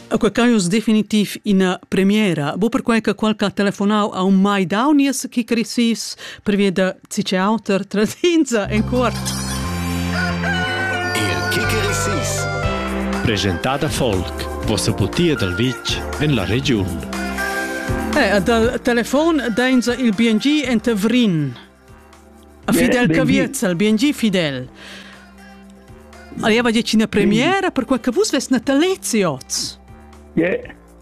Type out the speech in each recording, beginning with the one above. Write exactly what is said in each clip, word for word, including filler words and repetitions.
Quel caius definitiv in premiera. Bo per quel che qualche telefonau a un mai daunies che crisis per via de zice autor tradinza in quart. Il Kikerisis. Presentata Folk, vossa putia del Vic in la regione. Eh, dal telefon deinza il B N G en Tevrin. A Fidel Caviezza, B N G Fidel. Arriva dieci in premiera per quel che vus ves nataliziots. Ja.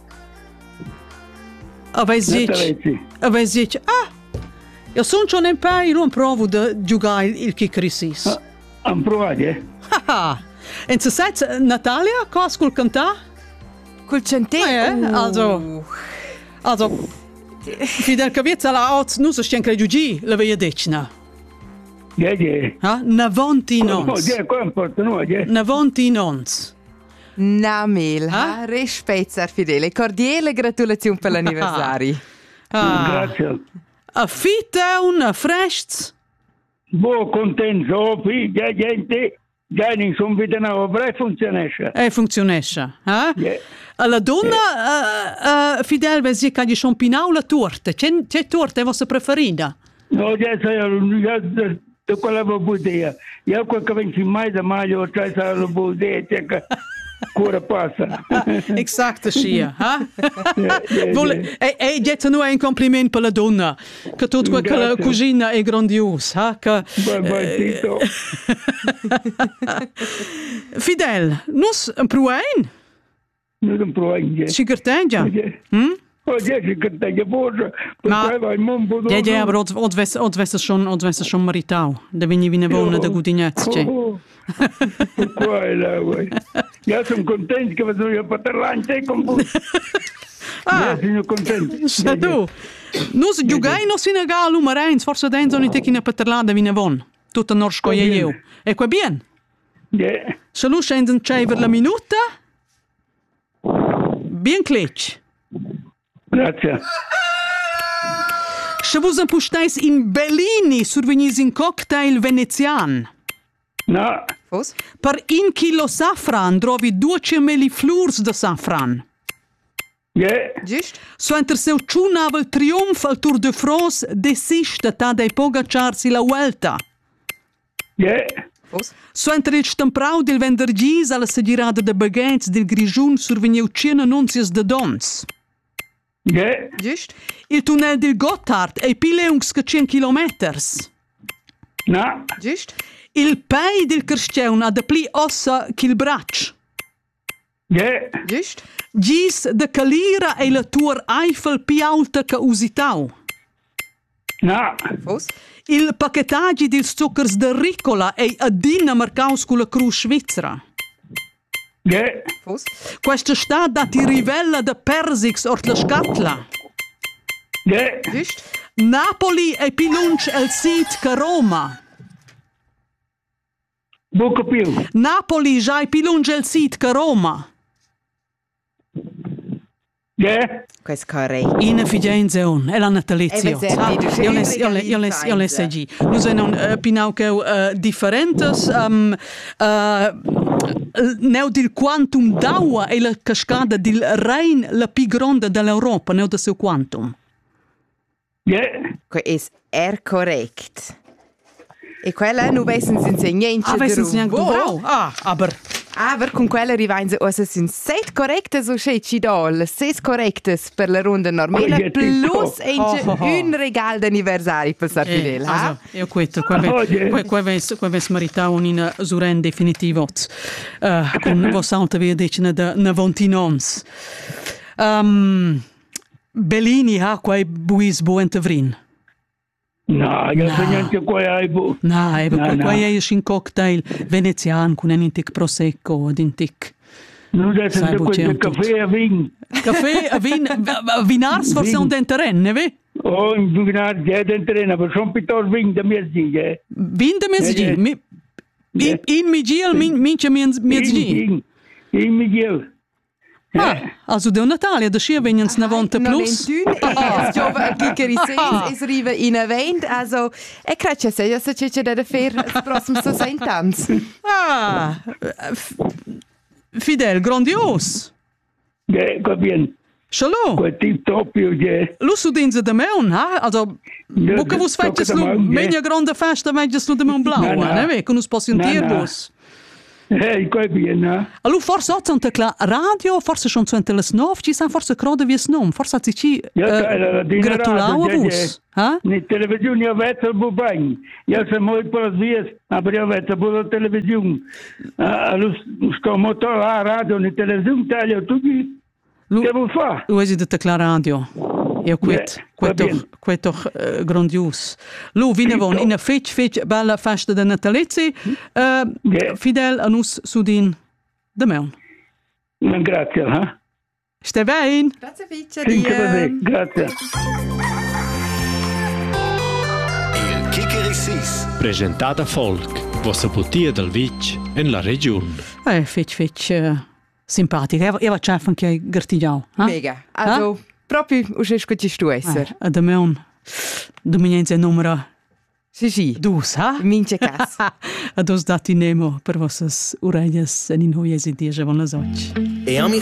Aveis dieci. Aveis dieci. Ah! Io sono già un po' in provo di giocare il Kikerisis. Ah, han provato, eh? Haha! E se sai, Natalia, cosa col cantare? Col centeno? Eh, also... Also... Fidel Caviezza la oz, non so se c'è giugi, la veia decina. Ja, ja. Ah? Navanti Oh, nons. ja, qua importa, no, ja. Navanti nons. Namel, Ah? ah? Rispetto, Fidele. Cordiale gratulazione per l'anniversario. Ah. Grazie. A fiteun, a freschts. Boh, contento, Sophie, ja, gente, ja, non sono venuto a lavorare, funziona. E funzionesce, eh? Ja. Alla donna, uh, uh, Fidel, vesi che gli champinau la torta. C'è, c'è torta è vostra preferita? No, ja, sai, ja, da quella bugia. Io quel che vengo mai da maio, cioè sarà la bugia, cioè che cuore passa. Exact, sia, eh? Ja, ja, Vole, e, e getto noi un complimento per la donna, che tutta quella Grazie. cucina è grandiosa, eh? Che, Bye, bye, Tito. Fidel, nus un pruain? Non sono provato, ja. Sigartenja? Ja. Hm? Oh, ja, si che te che porta, per Ma- cui vai in mondo. Ja, ja, aber od, od, wes, od, wes schon, od wes schon maritau. Da vini vine vona da gudignez, c'è. Oh, qua e là, vuoi. Io sono contento che vado io a parlare con voi. Ah, Ja, sono contento. sa tu. Nus giugai no Senegal umareins, forse denzo ni teki na paterlada vine von. Tutta norsko je bien. eu. E qua bien? Ja. Se lu scenden c'aiver la minuta? Bien clic. Grazie. Se vos impustais in Bellini survenis in cocktail venezian. No, Fos? Per in chilo safran drovi duecento milliflurs de safran. ja, Giusto? So enter seu ciunavel triumf al Tour de France desista ta dei Pogacar la Vuelta. ja, Fos? So enter il stemprau del vendergis alla segirada de baguettes del Grigiun surveniu cien annunzias de dons. ja, Giusto? Il tunnel del Gotthard è pileungs che cien kilometers. no, Giusto? Il pei del Kersteun ha de pli ossa ch'il braccio. ja, Giusto? Gis de Calira è la Tour Eiffel più alta che usitau. no, Fos? Il pacchetaggi del zuckers de Ricola è a Dina marcaus con la Cruz Svizzera. ja, Fos? Questa sta da ti rivella de Persix ort la Scatla. ja, Giusto? Napoli è più lunch el sit che Roma. poco più. Napoli già è più lunch el sit che Roma. Ja, Questo è corretto. In fidenza on, è la natalizio. Eh, beh, sì, tu sei Io les, io les, io les, io les segi. Noi siamo uh, pinauco uh, differentes. Um, uh, neu del quantum d'aua è la cascada del Rhein la più grande dell'Europa, neu del seu quantum. ja, Questo è corretto. E quella non wissen sie se niente Ah, wissen Sie nicht, drum. wow. Ah, aber... Aber con quella arrivano also sind set correcte so scheci da, le ses correctes per la ronda normale Oh, plus yeah, ence oh, oh, oh. un regal d'anniversario per Sar Eh, Fidel, also, ha? io questo, qua Oh, ve, yeah. qua, qua ves, qua ves maritau in zuren definitivo. Uh, con vos alta via decina de navantinons. Um, Bellini ha quai buis buentevrin. no, io sono niente qua ai bu. No, e No, qua, no. qua è un cocktail venezian con un intic prosecco ed intic Non è Sai, sempre bucciamo questo caffè a vin. caffè a vin a vinars forse Vin. un denteren, ne ve? Oh, in vinar, ja, d'entrena, ma sono piuttosto vin da mia zia, eh. Vin de mesgi. Eh, eh. Mi in, Eh. in migiel min minche mesgi. In, in, in Miguel. Ah, also de Natalia da schi venens novanta plus. Ah, giova Kikeri Seis es riva in event, also e crecce se io se c'è da fer il prossimo sessanta anni. Ah, f- Fidel, grandios. Ja, va bien. Shalom. Quel tip top io, ja. Lu su dins de meun, ha? Also, Ja, buca vos tocca faces da lu meun, ja. meglio grande festa, meglio lu de meun blau, Na, na. ne? Ve, con us possium Na, dir na. vos. Eh, qua bien, no? Allo forse hat ante la radio, forse schon zu ante les nov, ci san forse crode vies nom, forse hat ci Ja, da, da, da, di gratulau a radio, ja, vos, ha? Ni televisione io vedo il bubagno. Io sono molto per le vie, ma io vedo la televisione. Allora, sto molto alla radio, ni televisione, taglio tutti. Lu, Che vuoi fare? lu esi de la radio. Io quet, Ja, quet va toch, bien. quet toch uh, grandios. Lu vine von in a fetch fetch bella festa de natalizzi, uh, Ja. fidel a nus su din de meun. Grazie, eh? Ste vein? Grazie Fice, Sì, che va bene, grazie. Il Kikeriksis. Presentata Folk, vossa butia del Vitg en la region. Eh, fetch fetch uh, simpatica. Eva, Eva c'è anche gartigliao, ha? Mega. Also, proprio uscesc che ci stu esser. Eh, de meun. Dominienza numero Sì, sì. dus, ha? Mince cas. A dos dati nemo per vossas orelhas en in hoies e dias avon las oggi. E ami